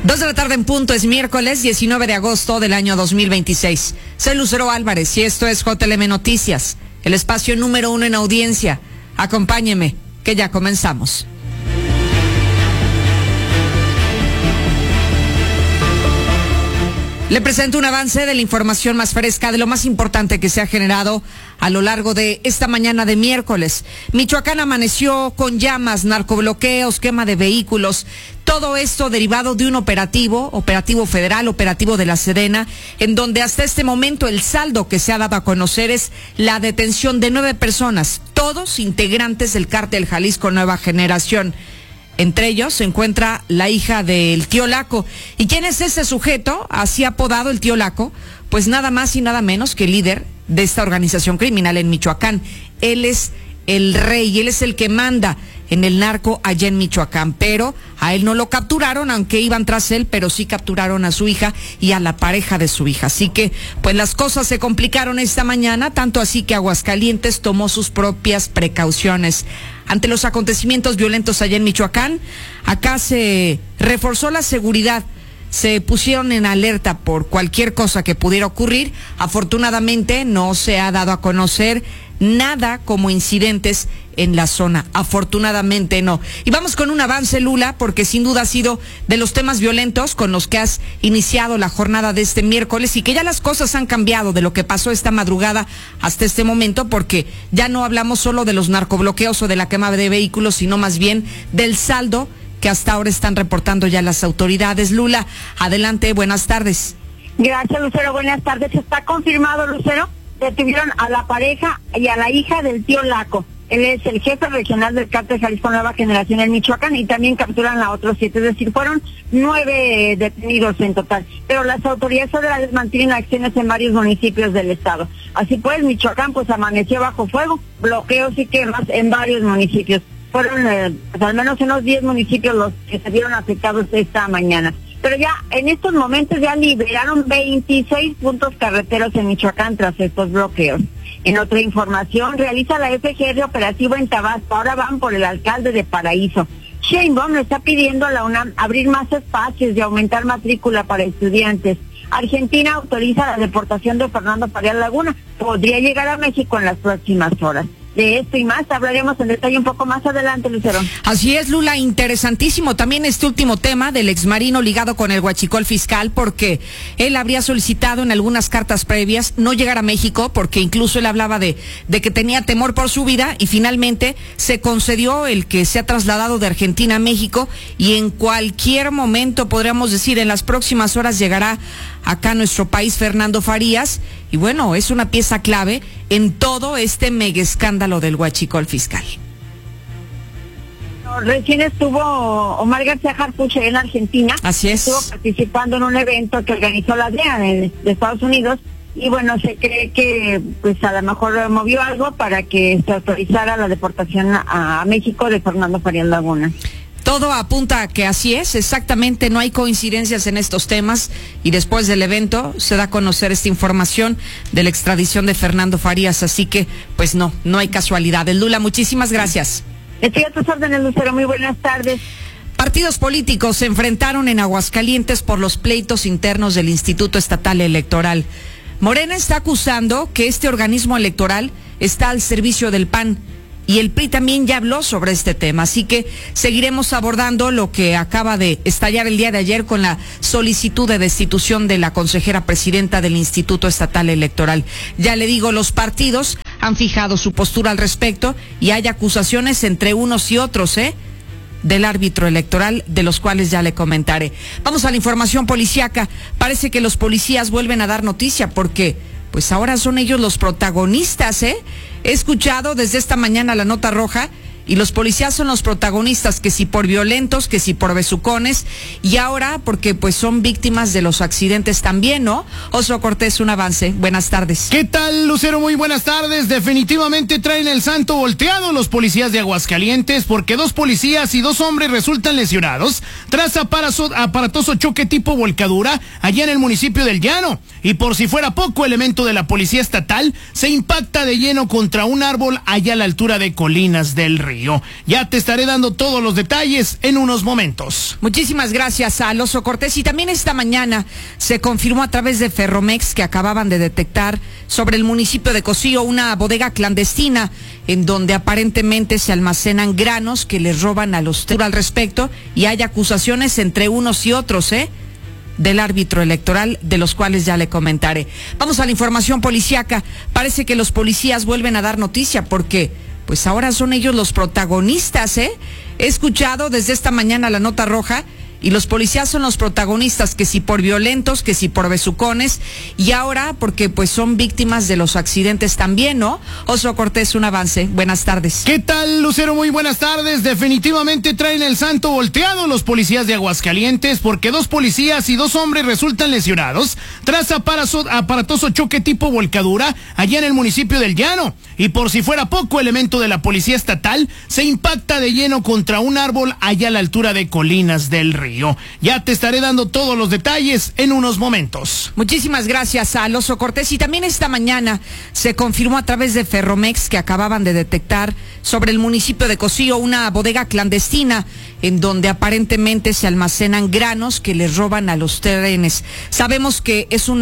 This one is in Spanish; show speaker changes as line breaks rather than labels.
2 de la tarde en punto, es miércoles 19 de agosto del año 2026. Soy Lucero Álvarez y esto es JLM Noticias, el espacio número 1 en audiencia. Acompáñeme, que ya comenzamos. Le presento un avance de la información más fresca, de lo más importante que se ha generado a lo largo de esta mañana de miércoles. Michoacán amaneció con llamas, narcobloqueos, quema de vehículos. Todo esto derivado de un operativo federal, operativo de la Sedena, en donde hasta este momento el saldo que se ha dado a conocer es la detención de 9 personas, todos integrantes del cártel Jalisco Nueva Generación. Entre ellos se encuentra la hija del tío Laco. ¿Y quién es ese sujeto, así apodado el tío Laco? Pues nada más y nada menos que el líder de esta organización criminal en Michoacán. Él es el rey, él es el que manda en el narco allá en Michoacán, pero a él no lo capturaron, aunque iban tras él, pero sí capturaron a su hija y a la pareja de su hija. Así que, pues las cosas se complicaron esta mañana, tanto así que Aguascalientes tomó sus propias precauciones. Ante los acontecimientos violentos allá en Michoacán, acá se reforzó la seguridad. Se pusieron en alerta por cualquier cosa que pudiera ocurrir. Afortunadamente no se ha dado a conocer nada como incidentes en la zona. Afortunadamente no. Y vamos con un avance, Lula, porque sin duda ha sido de los temas violentos con los que has iniciado la jornada de este miércoles y que ya las cosas han cambiado de lo que pasó esta madrugada hasta este momento, porque ya no hablamos solo de los narcobloqueos o de la quema de vehículos, sino más bien del saldo que hasta ahora están reportando ya las autoridades. Lula, adelante, buenas tardes.
Gracias, Lucero, buenas tardes. Está confirmado, Lucero, detuvieron a la pareja y a la hija del tío Laco. Él es el jefe regional del cártel Jalisco Nueva Generación en Michoacán, y también capturan a otros 7, es decir, fueron 9 detenidos en total. Pero las autoridades federales mantienen acciones en varios municipios del estado. Así pues, Michoacán pues amaneció bajo fuego, bloqueos y quemas en varios municipios. Fueron pues, al menos unos 10 municipios los que se vieron afectados esta mañana. Pero ya en estos momentos ya liberaron 26 puntos carreteros en Michoacán tras estos bloqueos. En otra información, realiza la FGR operativo en Tabasco. Ahora van por el alcalde de Paraíso. Sheinbaum le está pidiendo a la UNAM abrir más espacios y aumentar matrícula para estudiantes. Argentina autoriza la deportación de Fernando Farías Laguna. Podría llegar a México en las próximas horas. De esto y más hablaremos en detalle un poco más adelante, Lucero.
Así es, Lula, interesantísimo también este último tema del exmarino ligado con el huachicol fiscal, porque él habría solicitado en algunas cartas previas no llegar a México, porque incluso él hablaba de que tenía temor por su vida, y finalmente se concedió el que se ha trasladado de Argentina a México, y en cualquier momento, podríamos decir, en las próximas horas llegará acá a nuestro país Fernando Farías, y bueno, es una pieza clave en todo este mega escándalo del huachicol fiscal.
Recién estuvo Omar García Harfuch en Argentina.
Así es.
Estuvo participando en un evento que organizó la DEA de Estados Unidos, y bueno, se cree que pues a lo mejor movió algo para que se autorizara la deportación a México de Fernando Farías Laguna.
Todo apunta a que así es, exactamente, no hay coincidencias en estos temas, y después del evento se da a conocer esta información de la extradición de Fernando Farías, así que pues no hay casualidades. Lula, muchísimas gracias.
Estoy a tus órdenes, Lucero, muy buenas tardes.
Partidos políticos se enfrentaron en Aguascalientes por los pleitos internos del Instituto Estatal Electoral. Morena está acusando que este organismo electoral está al servicio del PAN, y el PRI también ya habló sobre este tema, así que seguiremos abordando lo que acaba de estallar el día de ayer con la solicitud de destitución de la consejera presidenta del Instituto Estatal Electoral. Ya le digo, los partidos han fijado su postura al respecto y hay acusaciones entre unos y otros, del árbitro electoral, de los cuales ya le comentaré. Vamos a la información policíaca. Parece que los policías vuelven a dar noticia porque pues ahora son ellos los protagonistas, He escuchado desde esta mañana la nota roja, y los policías son los protagonistas, que si por violentos, que si por besucones, y ahora porque pues son víctimas de los accidentes también, ¿no? Oso Cortés, un avance. Buenas tardes.
¿Qué tal, Lucero? Muy buenas tardes. Definitivamente traen el santo volteado los policías de Aguascalientes, porque 2 policías y 2 hombres resultan lesionados tras aparatoso choque tipo volcadura allá en el municipio del Llano. Y por si fuera poco, elemento de la policía estatal se impacta de lleno contra un árbol allá a la altura de Colinas del Río. Río. Ya te estaré dando todos los detalles en unos momentos.
Muchísimas gracias a Alonso Cortés. Y también esta mañana se confirmó a través de Ferromex que acababan de detectar sobre el municipio de Cocío una bodega clandestina en donde aparentemente se almacenan granos que les roban a los al respecto, y hay acusaciones entre unos y otros, del árbitro electoral, de los cuales ya le comentaré. Vamos a la información policíaca. Parece que los policías vuelven a dar noticia porque pues ahora son ellos los protagonistas, He escuchado desde esta mañana la nota roja y los policías son los protagonistas, que si por violentos, que si por besucones, y ahora porque pues son víctimas de los accidentes también, ¿no? Oso Cortés, un avance. Buenas tardes.
¿Qué tal, Lucero? Muy buenas tardes. Definitivamente traen el santo volteado los policías de Aguascalientes porque 2 policías y 2 hombres resultan lesionados tras aparatoso choque tipo volcadura allá en el municipio del Llano. Y por si fuera poco, elemento de la policía estatal se impacta de lleno contra un árbol allá a la altura de Colinas del Río. Ya te estaré dando todos los detalles en unos momentos.
Muchísimas gracias a Alonso Cortés. Y también esta mañana se confirmó a través de Ferromex que acababan de detectar sobre el municipio de Cocío una bodega clandestina en donde aparentemente se almacenan granos que les roban a los trenes. Sabemos que es una